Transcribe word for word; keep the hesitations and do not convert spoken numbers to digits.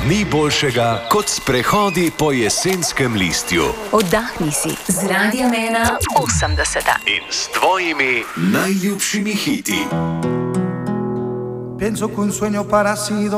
Ni boljšega kot sprehodi po jesenskem listju. Oddahni si z Radiem ena osemdeseta. In s tvojimi najljubšimi hiti. Pienso que un sueño parecido